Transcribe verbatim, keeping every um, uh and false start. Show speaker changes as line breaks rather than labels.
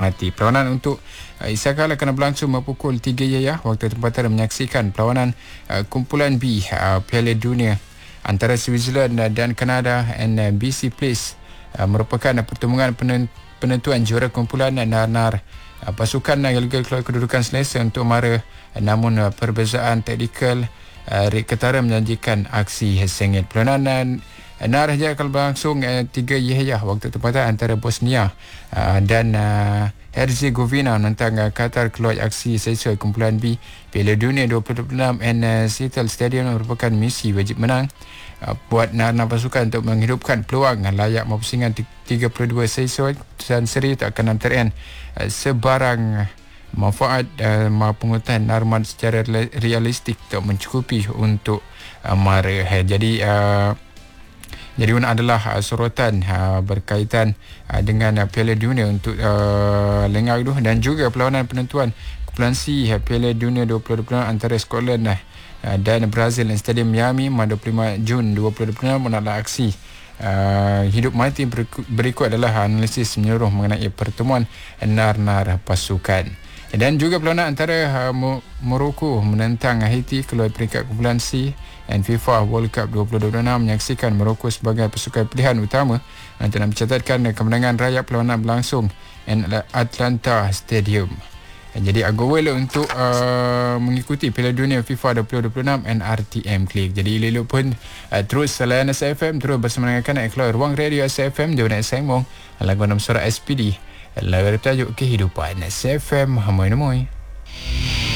mati. Perlawanan untuk uh, Isakal akan berlangsung pukul tiga ya waktu tempatan menyaksikan perlawanan uh, kumpulan B uh, Piala Dunia antara Switzerland dan Kanada. And uh, B C Place uh, merupakan pertemuan penentuan juara kumpulan Nar-Nar. Uh, pasukan uh, gagal keluar kedudukan selesa untuk mara, uh, namun uh, perbezaan taktikal uh, Rik Ketara menjanjikan aksi sengit. Perlawanan Nar saja akan berlangsung uh, tiga Yahya waktu tempatan antara Bosnia uh, dan uh, Herzegovina menentang uh, Qatar keluar aksi sesuai kumpulan B Piala Dunia dua ribu dua puluh enam. And uh, Seattle Stadium merupakan misi wajib menang uh, buat Nar-Nar pasukan untuk menghidupkan peluang uh, layak mempusingan tiga puluh dua sesuai dan seri tak akan antarian uh, sebarang manfaat uh, pungutan Narman secara realistik tak mencukupi untuk uh, mara. Jadi uh, Jadi ini adalah uh, sorotan uh, berkaitan uh, dengan uh, Piala Dunia untuk uh, lengah itu, dan juga perlawanan penentuan kumpulan C uh, Piala Dunia dua ribu dua puluh enam antara Scotland uh, dan Brazil di Stadium Miami pada dua puluh lima Jun dua ribu dua puluh enam menolak aksi uh, hidup mati. Berikut adalah analisis menyeluruh mengenai pertemuan Nar-Nar pasukan. Dan juga perlawanan antara uh, Morocco menentang Haiti keluar peringkat kumpulan C, dan FIFA World Cup dua ribu dua puluh enam menyaksikan Morocco sebagai pasukan pilihan utama untuk mencatatkan kemenangan raya. Perlawanan berlangsung di Atlanta Stadium. Jadi agowel untuk uh, mengikuti Piala Dunia FIFA dua ribu dua puluh enam N R T M Klik. Jadi elok pun uh, terus layan S F M, terus bersama dengan kanak keluar ruang radio S F M di mana saya mong lagu enam suara S P D lagu tajuk kehidupan S F M. Hamoy namoy.